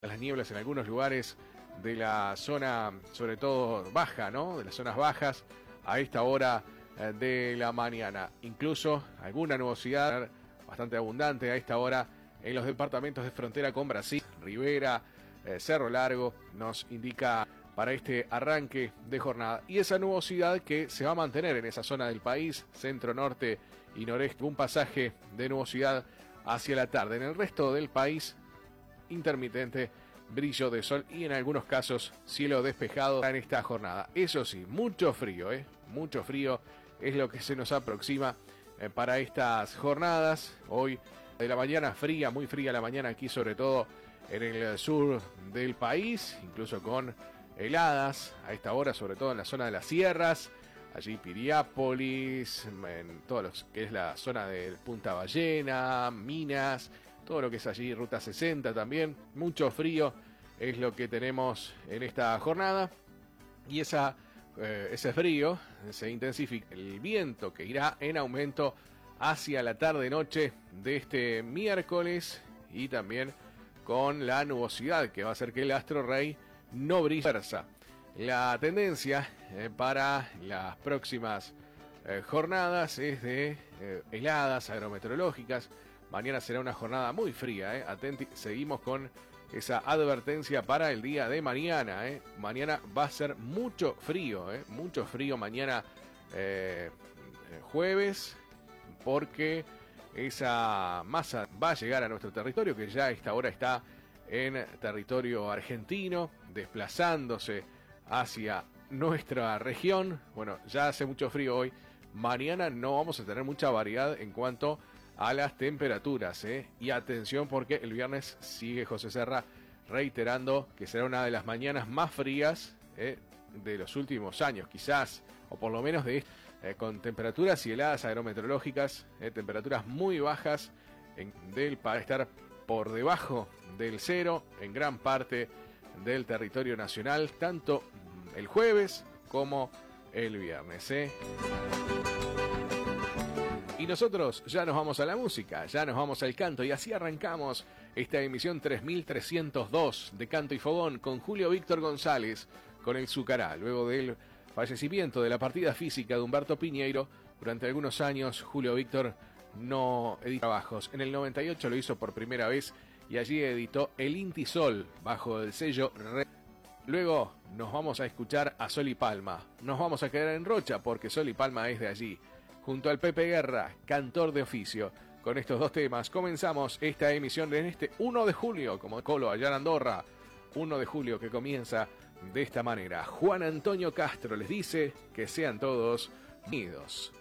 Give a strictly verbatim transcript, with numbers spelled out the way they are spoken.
las nieblas en algunos lugares de la zona, sobre todo baja, ¿no? De las zonas bajas a esta hora eh, de la mañana. Incluso alguna nubosidad bastante abundante a esta hora en los departamentos de frontera con Brasil. Rivera, eh, Cerro Largo nos indica para este arranque de jornada. Y esa nubosidad que se va a mantener en esa zona del país, centro, norte y noreste. Un pasaje de nubosidad hacia la tarde. En el resto del país, intermitente brillo de sol y en algunos casos cielo despejado en esta jornada. Eso sí, mucho frío, ¿eh? Mucho frío es lo que se nos aproxima eh, para estas jornadas. Hoy de la mañana fría, muy fría la mañana aquí, sobre todo en el sur del país, incluso con heladas a esta hora, sobre todo en la zona de las sierras, allí Piriápolis, en todo lo que es la zona de Punta Ballena, Minas, todo lo que es allí, Ruta sesenta también. Mucho frío es lo que tenemos en esta jornada. Y esa, eh, ese frío se intensifica. El viento que irá en aumento hacia la tarde-noche de este miércoles. Y también con la nubosidad que va a hacer que el astro rey no brille. La tendencia eh, para las próximas eh, jornadas es de eh, heladas agrometeorológicas. Mañana será una jornada muy fría, ¿eh? Atenti, seguimos con esa advertencia para el día de mañana, ¿eh? Mañana va a ser mucho frío, ¿eh? Mucho frío mañana eh, jueves, porque esa masa va a llegar a nuestro territorio, que ya a esta hora está en territorio argentino, desplazándose hacia nuestra región. Bueno, ya hace mucho frío hoy. Mañana no vamos a tener mucha variedad en cuanto a las temperaturas, ¿eh? Y atención, porque el viernes sigue José Serra reiterando que será una de las mañanas más frías ¿eh? de los últimos años, quizás, o por lo menos de eh, con temperaturas y heladas agrometeorológicas, ¿eh? temperaturas muy bajas en, del, para estar por debajo del cero en gran parte del territorio nacional, tanto el jueves como el viernes, ¿eh? Y nosotros ya nos vamos a la música, ya nos vamos al canto, y así arrancamos esta emisión tres mil trescientos dos de Canto y Fogón con Julio Víctor González, con el Zucará. Luego del fallecimiento de la partida física de Humberto Piñeiro, durante algunos años Julio Víctor no editó trabajos. En el noventa y ocho lo hizo por primera vez y allí editó El Inti Sol bajo el sello Re. Luego nos vamos a escuchar a Sol y Palma. Nos vamos a quedar en Rocha porque Sol y Palma es de allí. Junto al Pepe Guerra, cantor de oficio. Con estos dos temas comenzamos esta emisión en este uno de julio, como Colo allá en Andorra. uno de julio que comienza de esta manera. Juan Antonio Castro les dice que sean todos unidos.